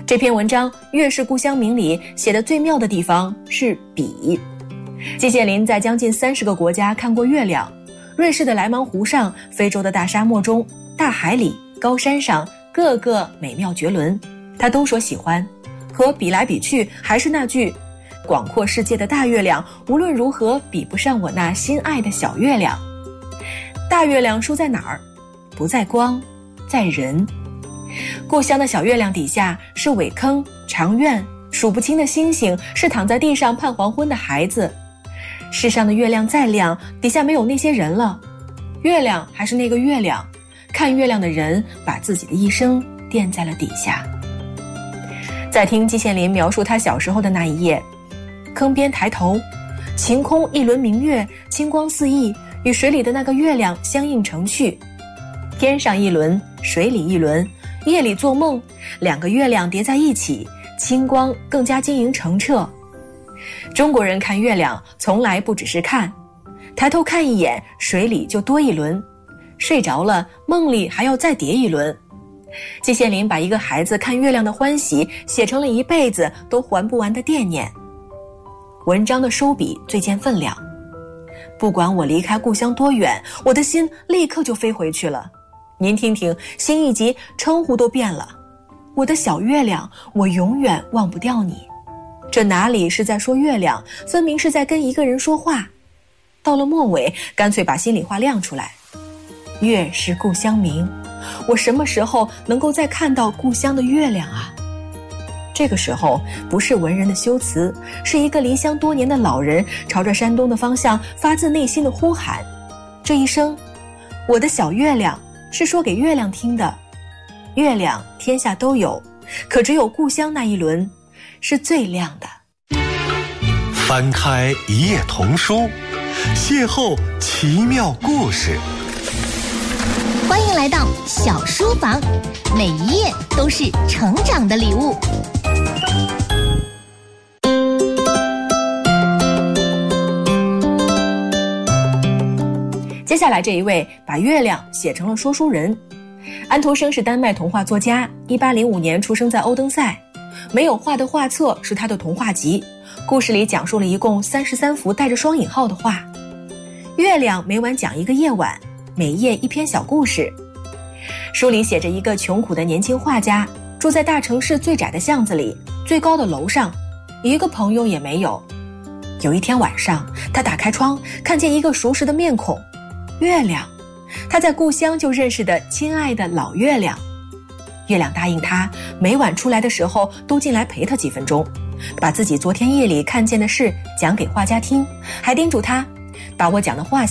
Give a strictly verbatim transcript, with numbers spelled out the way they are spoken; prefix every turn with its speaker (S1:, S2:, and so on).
S1: 这篇文章《月是故乡明》里写的最妙的地方是比。季羡林在将近三十个国家看过月亮，瑞士的莱芒湖上，非洲的大沙漠中，大海里，高山上，个个美妙绝伦，他都说喜欢。可比来比去，还是那句，广阔世界的大月亮无论如何比不上我那心爱的小月亮。大月亮输在哪儿？不在光，在人。故乡的小月亮底下是苇坑、长院，数不清的星星，是躺在地上盼黄昏的孩子。世上的月亮再亮，底下没有那些人了。月亮还是那个月亮，看月亮的人把自己的一生垫在了底下。再听季羡林描述他小时候的那一夜，坑边抬头，晴空一轮明月，金光四溢，与水里的那个月亮相映成趣。天上一轮，水里一轮，夜里做梦，两个月亮叠在一起，清光更加晶莹澄澈。中国人看月亮从来不只是看，抬头看一眼，水里就多一轮，睡着了，梦里还要再叠一轮。季羡林把一个孩子看月亮的欢喜写成了一辈子都还不完的惦念。文章的收笔最见分量，不管我离开故乡多远，我的心立刻就飞回去了。您听听，心一急，称呼都变了。我的小月亮，我永远忘不掉你。这哪里是在说月亮，分明是在跟一个人说话。到了末尾，干脆把心里话亮出来。月是故乡明，我什么时候能够再看到故乡的月亮啊？这个时候不是文人的修辞，是一个离乡多年的老人朝着山东的方向发自内心的呼喊。这一声我的小月亮是说给月亮听的。月亮天下都有，可只有故乡那一轮是最亮的。
S2: 翻开一页童书，邂逅奇妙故事。
S3: 欢迎来到小书房，每一页都是成长的礼物。
S1: 接下来这一位把月亮写成了说书人。安徒生是丹麦童话作家，一八零五年出生在欧登塞。没有画的画册是他的童话集，故事里讲述了一共三十三幅带着双引号的画。月亮每晚讲一个夜晚，每页一篇小故事。书里写着一个穷苦的年轻画家，住在大城市最窄的巷子里，最高的楼上，一个朋友也没有。有一天晚上，他打开窗，看见一个熟识的面孔，月亮，他在故乡就认识的亲爱的老月亮。月亮答应他，每晚出来的时候都进来陪他几分钟，把自己昨天夜里看见的事讲给画家听，还叮嘱他把我讲的话